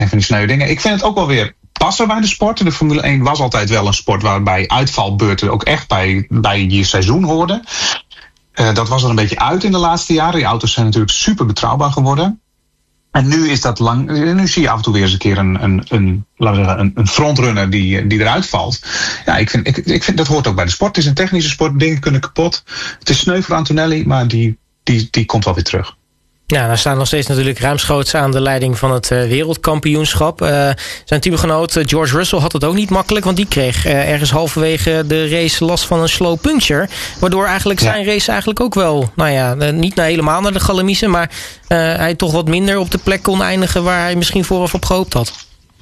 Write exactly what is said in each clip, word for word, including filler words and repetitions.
En van die sneu dingen. Ik vind het ook wel weer passen bij de sport. De Formule één was altijd wel een sport waarbij uitvalbeurten ook echt bij, bij je seizoen hoorden. Uh, dat was er een beetje uit in de laatste jaren. Die auto's zijn natuurlijk super betrouwbaar geworden. En nu is dat lang. Nu zie je af en toe weer eens een keer een, een, een, laten we zeggen, een, een frontrunner die, die eruit valt. Ja, ik vind, ik, ik vind dat hoort ook bij de sport. Het is een technische sport, dingen kunnen kapot. Het is sneu voor Antonelli, maar die, die, die komt wel weer terug. Ja, daar staan nog steeds natuurlijk ruimschoots aan de leiding van het uh, wereldkampioenschap. Uh, zijn teamgenoot uh, George Russell had het ook niet makkelijk, want die kreeg uh, ergens halverwege de race last van een slow puncture. Waardoor eigenlijk ja. zijn race eigenlijk ook wel, nou ja, uh, niet naar helemaal naar de galamiezen, maar uh, hij toch wat minder op de plek kon eindigen waar hij misschien vooraf op gehoopt had.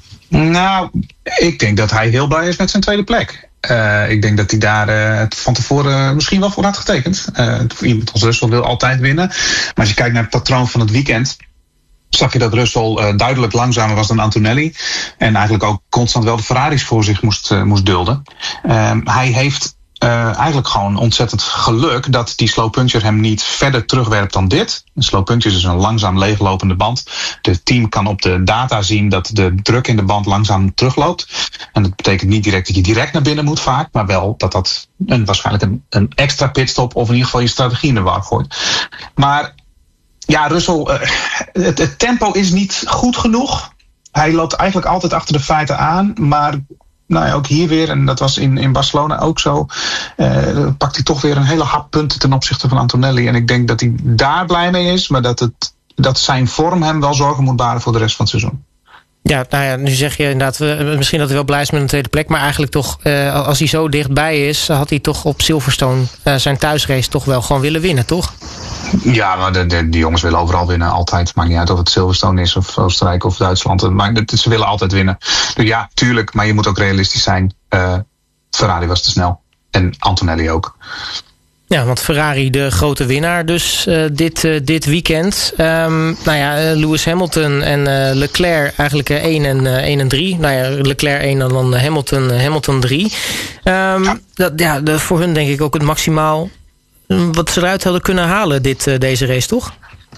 Nou, ik denk dat hij heel blij is met zijn tweede plek. Uh, ik denk dat hij daar uh, van tevoren misschien wel voor had getekend. Uh, iemand als Russell wil altijd winnen. Maar als je kijkt naar het patroon van het weekend, zag je dat Russell uh, duidelijk langzamer was dan Antonelli. En eigenlijk ook constant wel de Ferraris voor zich moest, uh, moest dulden. Uh, hij heeft Uh, eigenlijk gewoon ontzettend geluk dat die slow puncture hem niet verder terugwerpt dan dit. Een slow puncture is dus een langzaam leeglopende band. Het team kan op de data zien dat de druk in de band langzaam terugloopt. En dat betekent niet direct dat je direct naar binnen moet vaak, maar wel dat dat een, waarschijnlijk een, een extra pitstop of in ieder geval je strategie in de war gooit. Maar ja, Russell, uh, het, het tempo is niet goed genoeg. Hij loopt eigenlijk altijd achter de feiten aan, maar nou ja, ook hier weer, en dat was in, in Barcelona ook zo, uh, pakt hij toch weer een hele hap punten ten opzichte van Antonelli. En ik denk dat hij daar blij mee is, maar dat, het, dat zijn vorm hem wel zorgen moet baren voor de rest van het seizoen. Ja, nou ja, nu zeg je inderdaad, uh, misschien dat hij wel blij is met een tweede plek, maar eigenlijk toch, uh, als hij zo dichtbij is, had hij toch op Silverstone uh, zijn thuisrace toch wel gewoon willen winnen, toch? Ja, maar de, de, die jongens willen overal winnen, altijd. Het maakt niet uit of het Silverstone is of Oostenrijk of Duitsland. Maar ze willen altijd winnen. Dus ja, tuurlijk, maar je moet ook realistisch zijn. Uh, Ferrari was te snel. En Antonelli ook. Ja, want Ferrari de grote winnaar dus uh, dit, uh, dit weekend. Um, nou ja, Lewis Hamilton en uh, Leclerc eigenlijk uh, één en, uh, één en drie. Nou ja, Leclerc één en dan Hamilton, uh, Hamilton drie. Um, ja, dat, ja de, voor hun denk ik ook het maximaal wat ze eruit hadden kunnen halen, dit, uh, deze race, toch?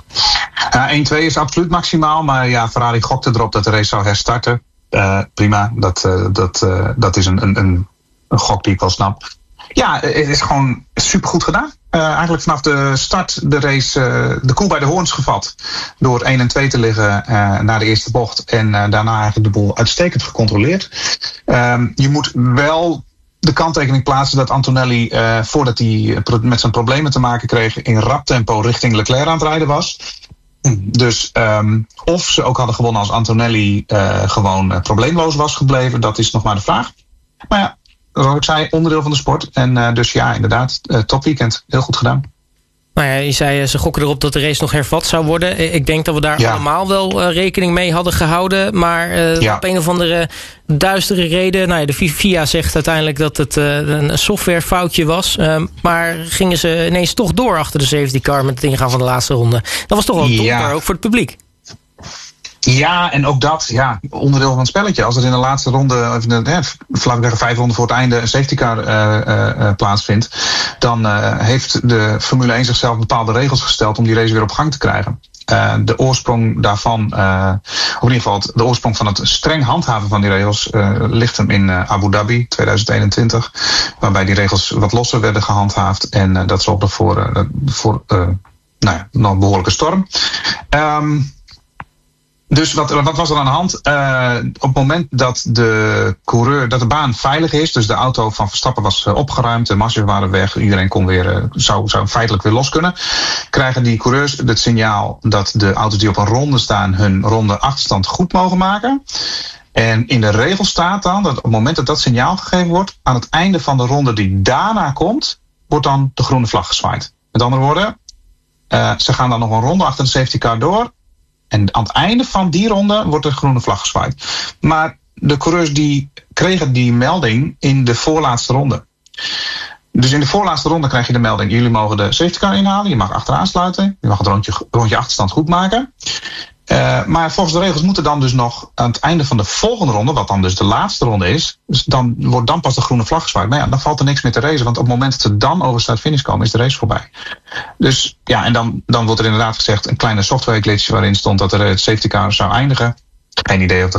Ja, één twee is absoluut maximaal. Maar ja, Ferrari gokte erop dat de race zou herstarten. Uh, prima, dat, uh, dat, uh, dat is een, een, een gok die ik wel snap. Ja, het is gewoon supergoed gedaan. Uh, eigenlijk vanaf de start de race uh, de koe bij de hoorns gevat. Door één en twee te liggen uh, naar de eerste bocht. En uh, daarna eigenlijk de boel uitstekend gecontroleerd. Uh, je moet wel de kanttekening plaatsen dat Antonelli, uh, voordat hij met zijn problemen te maken kreeg, in rap tempo richting Leclerc aan het rijden was. Dus um, of ze ook hadden gewonnen als Antonelli uh, gewoon uh, probleemloos was gebleven, dat is nog maar de vraag. Maar ja, zoals ik zei, onderdeel van de sport. En uh, dus ja, inderdaad, uh, topweekend. Heel goed gedaan. Nou ja, je zei, ze gokken erop dat de race nog hervat zou worden. Ik denk dat we daar ja. allemaal wel uh, rekening mee hadden gehouden. Maar uh, ja. op een of andere duistere reden, nou ja, de F I A zegt uiteindelijk dat het uh, een softwarefoutje was. Uh, maar gingen ze ineens toch door achter de safety car met het ingaan van de laatste ronde. Dat was toch wel donker, ja. ook voor het publiek. Ja, en ook dat, ja, onderdeel van het spelletje. Als er in de laatste ronde, of in de, ja, laat ik zeggen, vijf ronden voor het einde een safety car uh, uh, plaatsvindt, dan uh, heeft de Formule één zichzelf bepaalde regels gesteld om die race weer op gang te krijgen. Uh, de oorsprong daarvan, uh, of in ieder geval de oorsprong van het streng handhaven van die regels, uh, ligt hem in uh, Abu Dhabi tweeduizend eenentwintig, waarbij die regels wat losser werden gehandhaafd en uh, dat zorgde voor, uh, voor uh, nou ja, nog een behoorlijke storm. Um, Dus wat, wat was er aan de hand? Uh, op het moment dat de coureur, dat de baan veilig is, dus de auto van Verstappen was uh, opgeruimd, de marges waren weg, iedereen kon weer, uh, zou, zou feitelijk weer los kunnen, krijgen die coureurs het signaal dat de auto's die op een ronde staan hun ronde achterstand goed mogen maken. En in de regel staat dan dat op het moment dat dat signaal gegeven wordt, aan het einde van de ronde die daarna komt, wordt dan de groene vlag gezwaaid. Met andere woorden, uh, ze gaan dan nog een ronde achter de safety car door. En aan het einde van die ronde wordt de groene vlag gezwaaid. Maar de coureurs die kregen die melding in de voorlaatste ronde. Dus in de voorlaatste ronde krijg je de melding: jullie mogen de safety car inhalen, je mag achteraan sluiten, je mag het rondje, rondje achterstand goed maken. Uh, maar volgens de regels moet er dan dus nog aan het einde van de volgende ronde, wat dan dus de laatste ronde is, dus dan wordt dan pas de groene vlag gezwaaid. Maar ja, dan valt er niks meer te racen, want op het moment dat ze dan over start-finish komen, is de race voorbij. Dus ja, en dan, dan wordt er inderdaad gezegd een kleine software glitch waarin stond dat er het safety car zou eindigen. Geen idee of dat